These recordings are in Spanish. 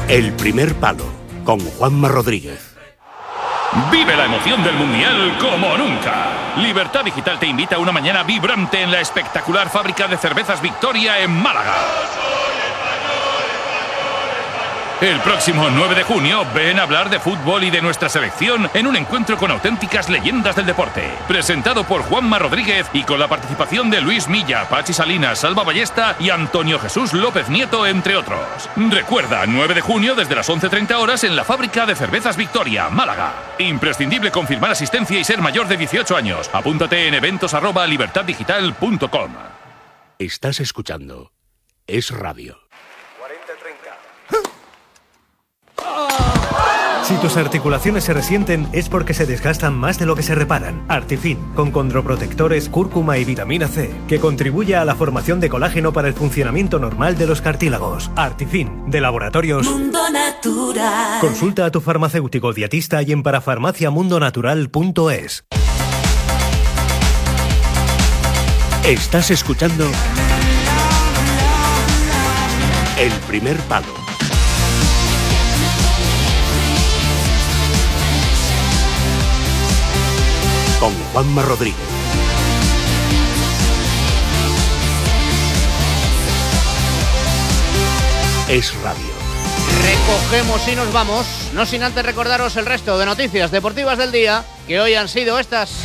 El primer palo, con Juanma Rodríguez. Vive la emoción del Mundial como nunca. Libertad Digital te invita a una mañana vibrante en la espectacular fábrica de cervezas Victoria en Málaga. El próximo 9 de junio, ven a hablar de fútbol y de nuestra selección en un encuentro con auténticas leyendas del deporte. Presentado por Juanma Rodríguez y con la participación de Luis Milla, Pachi Salinas, Salva Ballesta y Antonio Jesús López Nieto, entre otros. Recuerda, 9 de junio desde las 11:30 horas en la fábrica de cervezas Victoria, Málaga. Imprescindible confirmar asistencia y ser mayor de 18 años. Apúntate en eventos@libertaddigital.com. Estás escuchando Es Radio. Si tus articulaciones se resienten es porque se desgastan más de lo que se reparan. Artifin, con condroprotectores, cúrcuma y vitamina C, que contribuye a la formación de colágeno para el funcionamiento normal de los cartílagos. Artifin, de Laboratorios Mundo Natural. Consulta a tu farmacéutico dietista y en parafarmaciamundonatural.es. Estás escuchando El primer palo. Con Juanma Rodríguez. Es Radio. Recogemos y nos vamos, no sin antes recordaros el resto de noticias deportivas del día, que hoy han sido estas.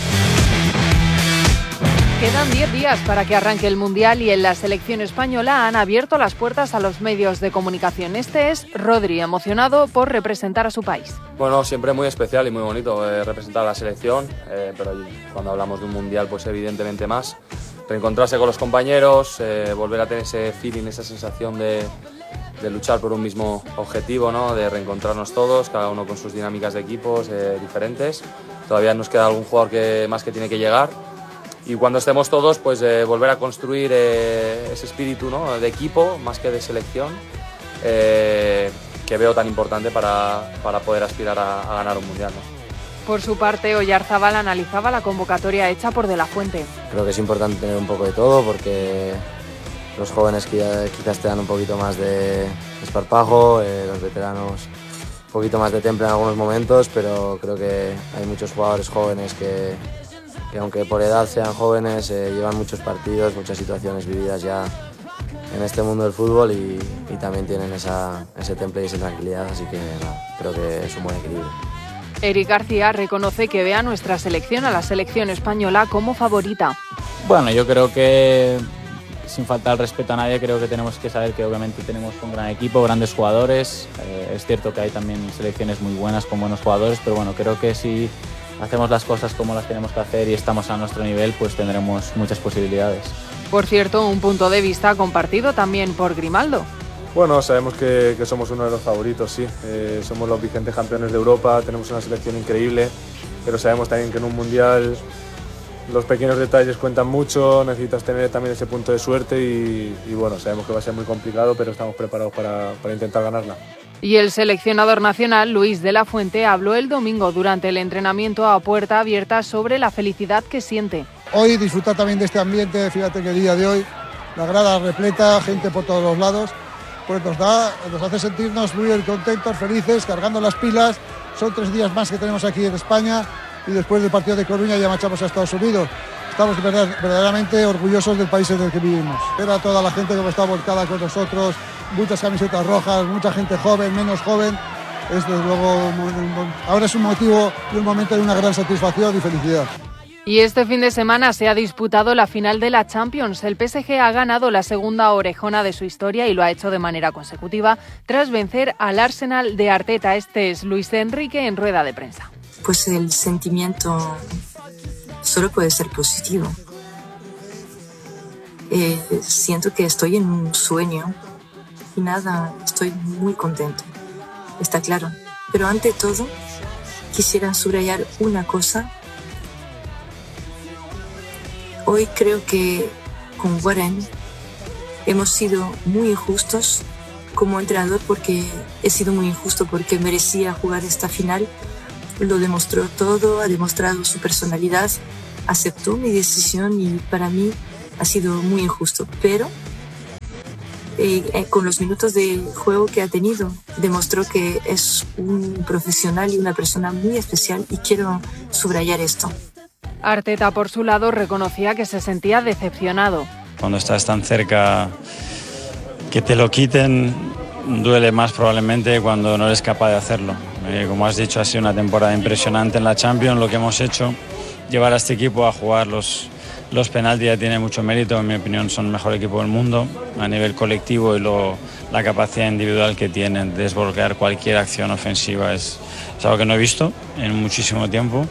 Quedan 10 días para que arranque el Mundial y en la selección española han abierto las puertas a los medios de comunicación. Este es Rodri, emocionado por representar a su país. Bueno, siempre muy especial y muy bonito representar a la selección, pero cuando hablamos de un Mundial, pues evidentemente más. Reencontrarse con los compañeros, volver a tener ese feeling, esa sensación de luchar por un mismo objetivo, ¿no? De reencontrarnos todos, cada uno con sus dinámicas de equipos diferentes. Todavía nos queda algún jugador que tiene que llegar. Y cuando estemos todos, pues volver a construir ese espíritu, ¿no? De equipo más que de selección, que veo tan importante para poder aspirar a ganar un mundial, ¿no? Por su parte, Oyarzábal analizaba la convocatoria hecha por De La Fuente. Creo que es importante tener un poco de todo porque los jóvenes quizás te dan un poquito más de esparpajo, los veteranos un poquito más de temple en algunos momentos, pero creo que hay muchos jugadores jóvenes que aunque por edad sean jóvenes, llevan muchos partidos, muchas situaciones vividas ya en este mundo del fútbol y también tienen ese temple y esa tranquilidad, así que creo que es un buen equilibrio. Eric García reconoce que ve a nuestra selección, a la selección española, como favorita. Bueno, yo creo que, sin faltar el respeto a nadie, creo que tenemos que saber que obviamente tenemos un gran equipo, grandes jugadores. Es cierto que hay también selecciones muy buenas con buenos jugadores, pero bueno, creo que si hacemos las cosas como las tenemos que hacer y estamos a nuestro nivel, pues tendremos muchas posibilidades. Por cierto, un punto de vista compartido también por Grimaldo. Bueno, sabemos que somos uno de los favoritos, sí. Somos los vigentes campeones de Europa, tenemos una selección increíble, pero sabemos también que en un mundial los pequeños detalles cuentan mucho, necesitas tener también ese punto de suerte y bueno, sabemos que va a ser muy complicado, pero estamos preparados para intentar ganarla. Y el seleccionador nacional, Luis de la Fuente, habló el domingo durante el entrenamiento a puerta abierta sobre la felicidad que siente. Hoy disfrutar también de este ambiente, fíjate que el día de hoy, la grada repleta, gente por todos los lados, pues nos hace sentirnos muy contentos, felices, cargando las pilas. Son 3 días más que tenemos aquí en España y después del partido de Coruña ya marchamos a Estados Unidos. Estamos verdaderamente orgullosos del país en el que vivimos. Ver a toda la gente como está volcada con nosotros, muchas camisetas rojas, mucha gente joven, menos joven. Es desde luego, ahora es un motivo y un momento de una gran satisfacción y felicidad. Y este fin de semana se ha disputado la final de la Champions. El PSG ha ganado la segunda orejona de su historia y lo ha hecho de manera consecutiva tras vencer al Arsenal de Arteta. Este es Luis Enrique en rueda de prensa. Pues el sentimiento solo puede ser positivo. Siento que estoy en un sueño y nada, estoy muy contento, está claro. Pero ante todo, quisiera subrayar una cosa. Hoy creo que con Warren hemos sido muy injustos como entrenador, porque he sido muy injusto porque merecía jugar esta final. Lo demostró todo, ha demostrado su personalidad, aceptó mi decisión y para mí ha sido muy injusto. Pero con los minutos de juego que ha tenido, demostró que es un profesional y una persona muy especial y quiero subrayar esto. Arteta, por su lado, reconocía que se sentía decepcionado. Cuando estás tan cerca, que te lo quiten duele más probablemente cuando no eres capaz de hacerlo. Como has dicho, ha sido una temporada impresionante en la Champions, lo que hemos hecho, llevar a este equipo a jugar los penaltis ya tiene mucho mérito, en mi opinión son el mejor equipo del mundo a nivel colectivo y la capacidad individual que tienen de desbloquear cualquier acción ofensiva es algo que no he visto en muchísimo tiempo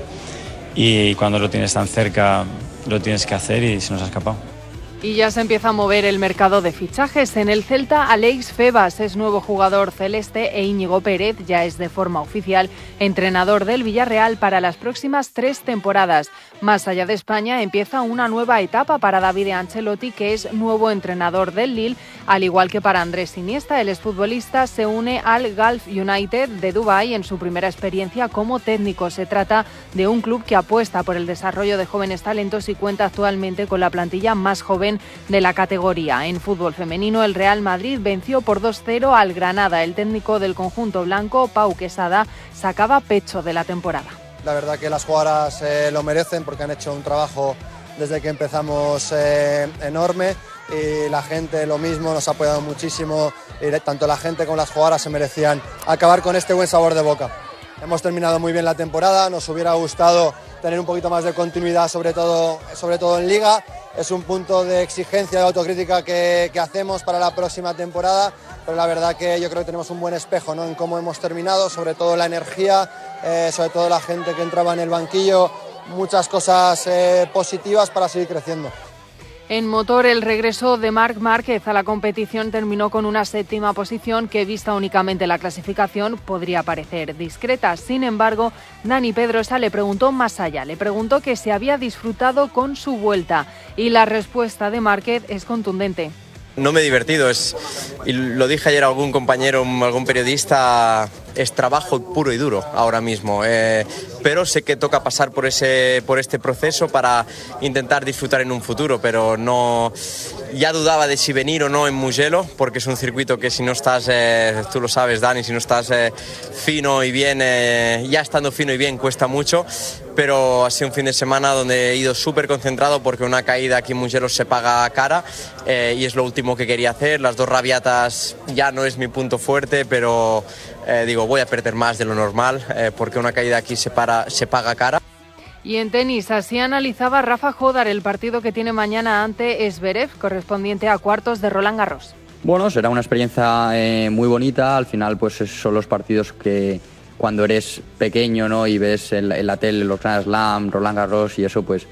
y cuando lo tienes tan cerca lo tienes que hacer y se nos ha escapado. Y ya se empieza a mover el mercado de fichajes. En el Celta, Aleix Febas es nuevo jugador celeste e Íñigo Pérez ya es de forma oficial entrenador del Villarreal para las próximas 3 temporadas. Más allá de España, empieza una nueva etapa para Davide Ancelotti, que es nuevo entrenador del Lille, al igual que para Andrés Iniesta. El exfutbolista se une al Gulf United de Dubái en su primera experiencia como técnico. Se trata de un club que apuesta por el desarrollo de jóvenes talentos y cuenta actualmente con la plantilla más joven de la categoría. En fútbol femenino, el Real Madrid venció por 2-0 al Granada. El técnico del conjunto blanco, Pau Quesada, sacaba pecho de la temporada. La verdad que las jugadoras lo merecen porque han hecho un trabajo desde que empezamos enorme y la gente lo mismo, nos ha apoyado muchísimo y tanto la gente como las jugadoras se merecían acabar con este buen sabor de boca. Hemos terminado muy bien la temporada, nos hubiera gustado tener un poquito más de continuidad, sobre todo en Liga. Es un punto de exigencia y de autocrítica que hacemos para la próxima temporada, pero la verdad que yo creo que tenemos un buen espejo, ¿no?, en cómo hemos terminado, sobre todo la energía, sobre todo la gente que entraba en el banquillo, muchas cosas positivas para seguir creciendo. En motor, el regreso de Marc Márquez a la competición terminó con una 7ª posición que, vista únicamente la clasificación, podría parecer discreta. Sin embargo, Dani Pedrosa le preguntó más allá, le preguntó que se había disfrutado con su vuelta y la respuesta de Márquez es contundente. No me he divertido, y lo dije ayer a algún compañero, algún periodista, es trabajo puro y duro ahora mismo, pero sé que toca pasar por este proceso para intentar disfrutar en un futuro, pero no, ya dudaba de si venir o no en Mugello, porque es un circuito que si no estás, tú lo sabes, Dani, si no estás fino y bien, ya estando fino y bien cuesta mucho, pero ha sido un fin de semana donde he ido súper concentrado porque una caída aquí en Mugello se paga cara y es lo último que quería hacer. Las 2 rabiatas ya no es mi punto fuerte, pero digo, voy a perder más de lo normal porque una caída aquí se paga cara. Y en tenis, así analizaba Rafa Jodar el partido que tiene mañana ante Zverev, correspondiente a cuartos de Roland Garros. Bueno, será una experiencia muy bonita. Al final, pues son los partidos que cuando eres pequeño, ¿no?, y ves en la tele los Grand Slam, Roland Garros y eso, pues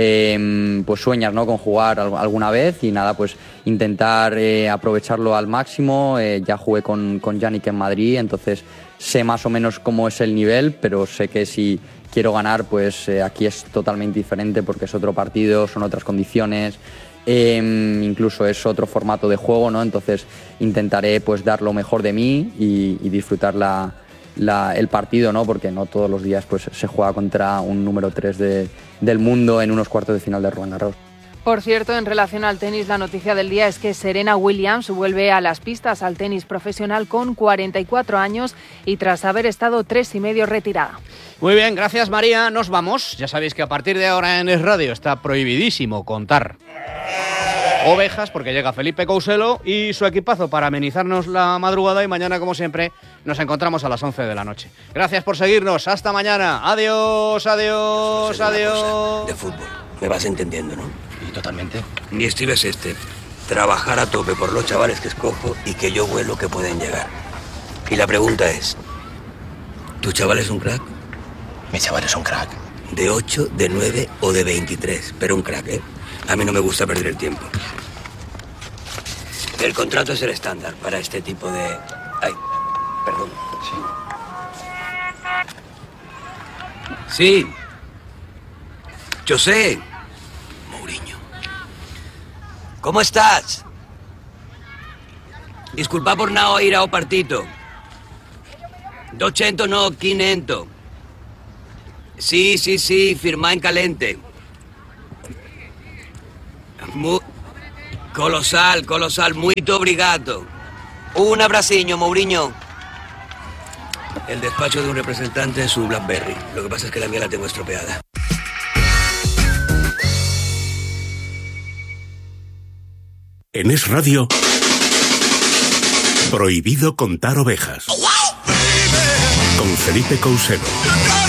sueñas, ¿no?, con jugar alguna vez y nada, pues intentar aprovecharlo al máximo. Ya jugué con Yannick en Madrid, entonces sé más o menos cómo es el nivel, pero sé que si quiero ganar, pues aquí es totalmente diferente porque es otro partido, son otras condiciones, incluso es otro formato de juego, ¿no? Entonces intentaré pues dar lo mejor de mí y disfrutar el partido, ¿no?, porque no todos los días pues se juega contra un número 3 del mundo en unos cuartos de final de Roland Garros. Por cierto, en relación al tenis, la noticia del día es que Serena Williams vuelve a las pistas al tenis profesional con 44 años y tras haber estado 3 y medio retirada. Muy bien, gracias María, nos vamos. Ya sabéis que a partir de ahora en Es Radio está prohibidísimo contar ovejas porque llega Felipe Couselo y su equipazo para amenizarnos la madrugada y mañana, como siempre, nos encontramos a las 11 de la noche. Gracias por seguirnos, hasta mañana. Adiós, adiós, adiós. De fútbol, me vas entendiendo, ¿no? Y totalmente. Mi estilo es trabajar a tope por los chavales que escojo y que yo vuelo que pueden llegar. Y la pregunta es, ¿tu chaval es un crack? Mi chaval es un crack. De 8, de 9 o de 23, pero un crack, ¿eh? A mí no me gusta perder el tiempo. El contrato es el estándar para este tipo de... Ay, perdón. Sí. José. Mourinho. ¿Cómo estás? Disculpa por no ir a un partito. 200 no, 500. Sí, firma en calente. Colosal, muito obrigado. Un abraciño, Mourinho. El despacho de un representante es su BlackBerry. Lo que pasa es que la mía la tengo estropeada. En Es Radio, prohibido contar ovejas. Con Felipe Couselo.